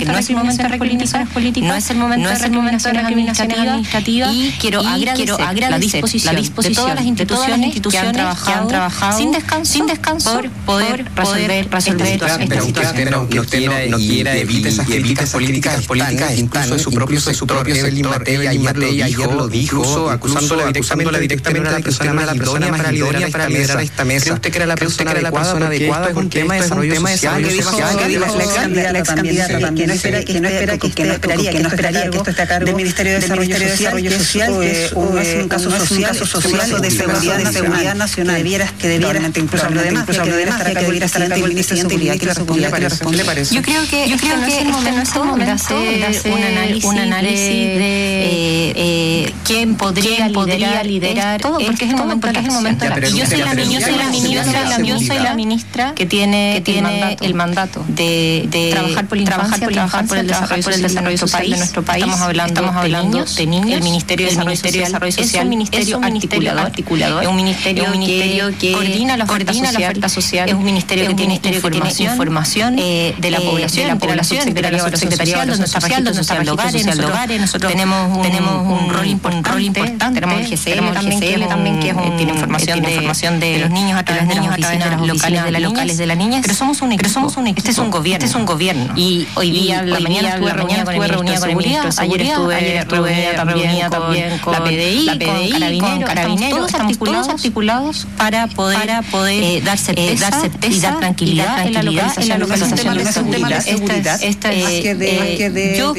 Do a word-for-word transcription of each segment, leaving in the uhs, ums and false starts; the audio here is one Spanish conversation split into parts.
que no es el momento de recriminaciones políticas, no es el momento de recriminaciones administrativas, y quiero agradecer la disposición de todas las instituciones que han trabajado sin descanso, sin descanso por poder resolver esta situación. Pero aunque usted no quiera, evite esas críticas políticas, políticas, incluso de su propio sector, Evelyn Matei ayer lo dijo, acusándola directamente a la persona más idónea para liderar esta mesa. ¿Cree usted que era la persona adecuada? Es un tema de desarrollo social. La ex candidata también, que no espera, que no espera, que no esperaría, que no esperaría que esto esté a cargo del Ministerio de Desarrollo Social, que es un caso social de seguridad nacional, que debiera, que debiera, incluso hablo de más, que debiera estar a cargo del Ministerio de Seguridad, que le responde para eso. Yo creo que yo creo que no es el momento de hacer un análisis de quién podría liderar todo, porque es el momento, es el momento. Y yo soy la ministra, yo soy la ministra que tiene el mandato de trabajar por trabajar por el desarrollo social de nuestro país. Estamos hablando de niños. El Ministerio de Desarrollo Social es un ministerio articulador, es un ministerio que coordina la oferta social, es un ministerio que tiene información de la población, de la población, de la Secretaría de Desarrollo Social, de nuestra registro social de hogares. Nosotros tenemos un rol importante, tenemos el G C L también, que tiene información de los niños a través de las oficinas locales de las niñas, pero somos un equipo, este es un gobierno, este es un gobierno. Y hoy día, la mañana estuve reunida con el ministro de Seguridad, ayer estuve reunida también con la P D I, con Carabineros, estamos todos articulados para poder dar certeza y dar tranquilidad en la localización de la seguridad. Yo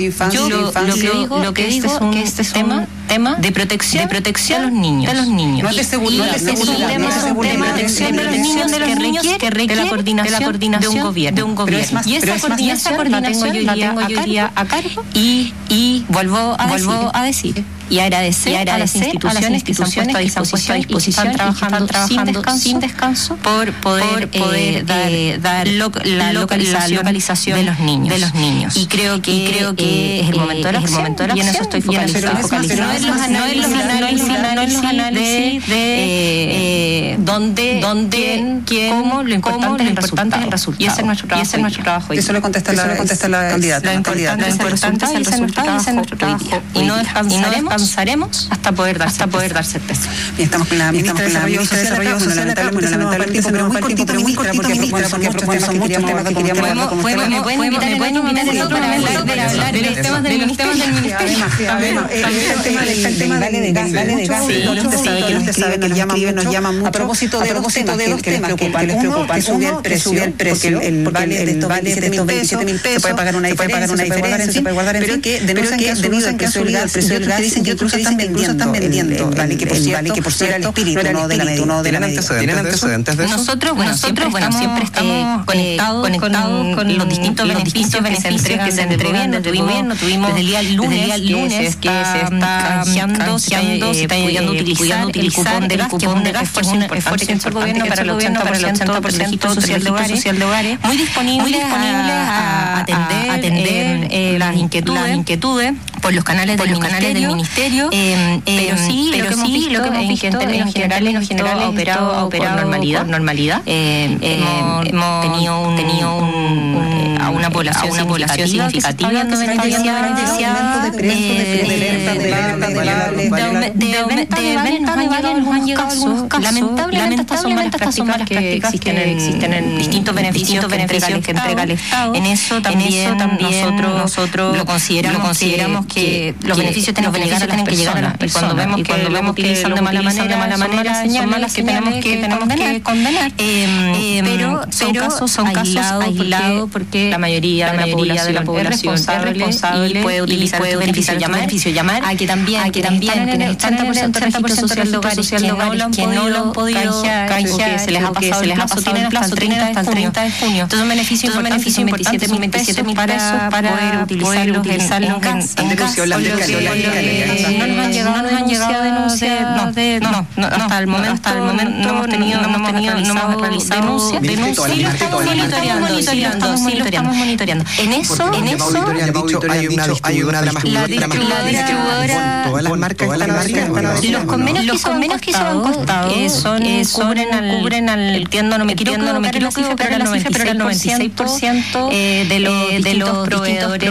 lo que digo es que este es un tema de protección de los niños, de los niños. No es de seguridad, es un tema de protección de los niños, de los niños que requiere de la coordinación de un gobierno. Y esa coordinación la tengo yo hoy día a cargo y vuelvo a decir y agradecer, y agradecer a las instituciones que se han puesto a disposición, y están trabajando sin descanso por poder, poder eh, dar, dar lo, la, localización la localización de los niños. De los niños. Y creo que, y creo que es el momento de la acción, y en eso estoy focalizada. No es los análisis de dónde, dónde, cómo, lo importante es el resultado. Y ese es nuestro trabajo. Y ese es nuestro trabajo. Eso lo contesta la candidata. Lo importante es el resultado y ese es nuestro trabajo. Y no descansaremos avanzaremos hasta poder dar hasta poder dar certeza. Y estamos con la ministra de Desarrollo Social, lamentablemente, pero muy cortito, muy cortito, porque muchos temas que queríamos hablar con usted. Me pueden invitar en otro para hablar de los temas del ministerio. El tema del gas, usted sabe que usted sabe que nos llama, nos llama mucho a propósito de dos temas que les preocupan. Uno, que sube el precio, porque el vale de estos veintisiete mil pesos, se puede pagar una diferencia, se puede guardar, pero que denuncian que debido al precio del gas, dicen que incluso están vendiendo el vale, que por cierto era el espíritu, no de la medida. ¿Tienen antecedentes de eso? Nosotros, bueno, nosotros, bueno, siempre estamos conectados con los distintos beneficios que se entregan desde el gobierno. Tuvimos desde el día lunes que se está canjeando, se está pudiendo utilizar el cupón de gas, que es un esfuerzo importante que hizo el gobierno para el ochenta por ciento del registro social de hogares, muy disponible a atender las inquietudes por los canales del ministerio, eh, pero sí, pero lo que sí, lo que hemos visto en términos generales, en general ha operado, ha operado con normalidad, normalidad. Eh, eh, hemos tenido un, tenido un, un a una población, una población significativa que se está viendo beneficiada de venta de vales, nos han llegado algunos casos. Lamentablemente estas son malas prácticas que existen en distintos beneficios que entrega el Estado. En eso también nosotros lo consideramos que los beneficios tienen que llegar a las personas. Y cuando vemos que cuando vemos que utilizan de mala manera, de mala manera, son malas que tenemos que tenemos que condenar. Pero son casos son casos aislados porque la mayoría de la población es responsable y puede utilizar beneficio llamar a que también que también en el ochenta por ciento del registro social de hogares que no lo han podido canjear, que se les ha pasado el plazo, tienen hasta el treinta de junio. Entonces un beneficio importante son veintisiete mil pesos para poder utilizarlos en casa. No nos han llegado denuncias de no, no, hasta el momento, hasta el momento no hemos tenido, no hemos tenido, no hemos realizado denuncias. Sí lo estamos monitoreando, sí lo estamos monitoreando. En eso, en eso, hay una distribuidora, la distribuidora, todas las marcas, todas las marcas, los convenios, los convenios que se han costado son cubren al, cubren al, entiendo, no me quiero, no me quiero, pero el noventa y seis por ciento de los distintos proveedores